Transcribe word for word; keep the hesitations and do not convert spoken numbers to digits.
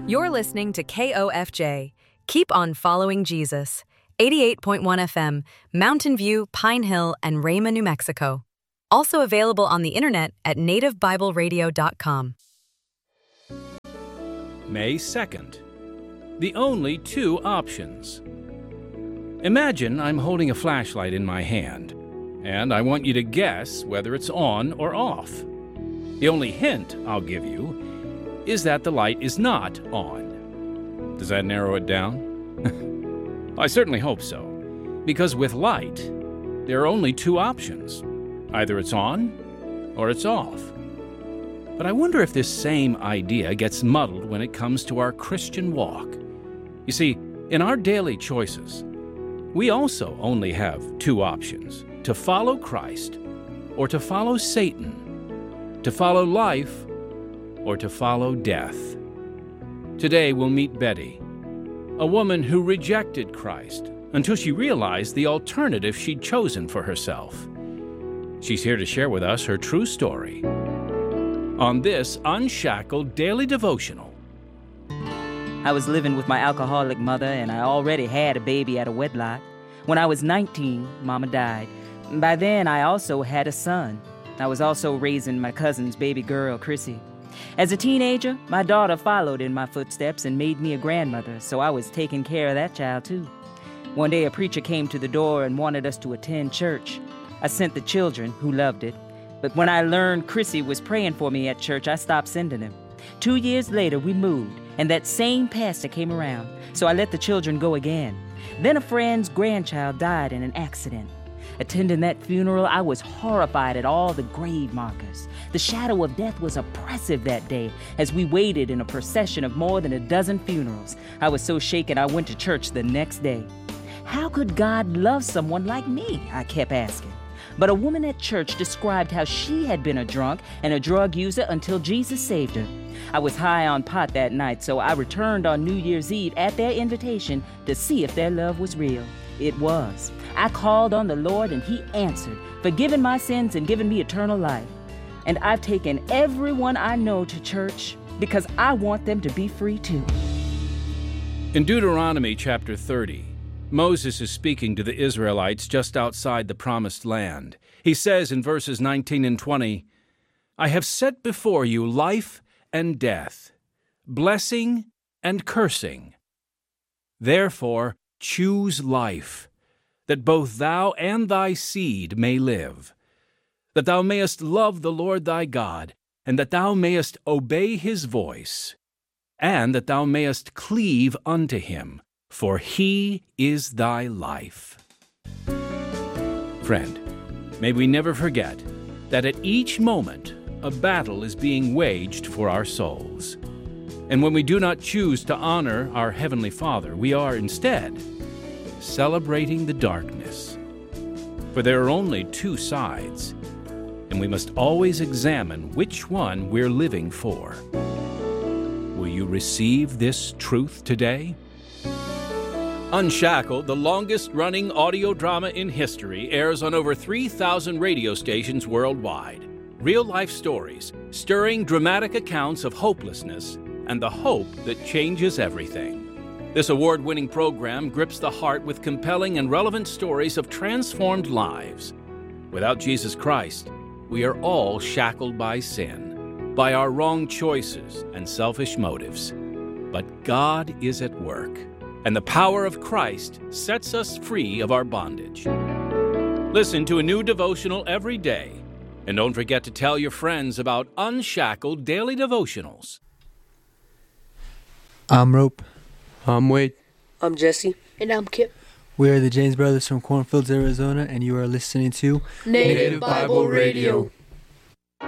You're listening to K O F J. Keep on following Jesus. eighty-eight point one F M, Mountain View, Pine Hill, and Rama, New Mexico. Also available on the internet at native bible radio dot com. May second. The only two options. Imagine I'm holding a flashlight in my hand, and I want you to guess whether it's on or off. The only hint I'll give you is that the light is not on. Does that narrow it down? I certainly hope so, because with light, there are only two options. Either it's on or it's off. But I wonder if this same idea gets muddled when it comes to our Christian walk. You see, in our daily choices, we also only have two options: to follow Christ or to follow Satan, to follow life or to follow death. Today we'll meet Betty, a woman who rejected Christ until she realized the alternative she'd chosen for herself. She's here to share with us her true story on this Unshackled Daily Devotional. I was living with my alcoholic mother, and I already had a baby out of wedlock. When I was nineteen, Mama died. By then, I also had a son. I was also raising my cousin's baby girl, Chrissy. As a teenager, my daughter followed in my footsteps and made me a grandmother, so I was taking care of that child too. One day, a preacher came to the door and wanted us to attend church. I sent the children, who loved it, but when I learned Chrissy was praying for me at church, I stopped sending them. Two years later, we moved, and that same pastor came around, so I let the children go again. Then a friend's grandchild died in an accident. Attending that funeral, I was horrified at all the grave markers. The shadow of death was oppressive that day as we waited in a procession of more than a dozen funerals. I was so shaken I went to church the next day. How could God love someone like me? I kept asking. But a woman at church described how she had been a drunk and a drug user until Jesus saved her. I was high on pot that night, so I returned on New Year's Eve at their invitation to see if their love was real. It was. I called on the Lord and He answered, forgiving my sins and giving me eternal life. And I've taken everyone I know to church because I want them to be free too. In Deuteronomy chapter thirty, Moses is speaking to the Israelites just outside the Promised Land. He says in verses nineteen and twenty, "I have set before you life and death, blessing and cursing. Therefore choose life, that both thou and thy seed may live, that thou mayest love the Lord thy God, and that thou mayest obey his voice, and that thou mayest cleave unto him, for he is thy life." Friend, may we never forget that at each moment a battle is being waged for our souls. And when we do not choose to honor our Heavenly Father, we are instead celebrating the darkness. For there are only two sides, and we must always examine which one we're living for. Will you receive this truth today? Unshackled, the longest-running audio drama in history, airs on over three thousand radio stations worldwide. Real-life stories, stirring dramatic accounts of hopelessness, and the hope that changes everything. This award-winning program grips the heart with compelling and relevant stories of transformed lives. Without Jesus Christ, we are all shackled by sin, by our wrong choices and selfish motives. But God is at work, and the power of Christ sets us free of our bondage. Listen to a new devotional every day, and don't forget to tell your friends about Unshackled Daily Devotionals. I'm Rope. I'm Wade. I'm Jesse. And I'm Kip. We are the James Brothers from Cornfields, Arizona, and you are listening to Native Bible Radio.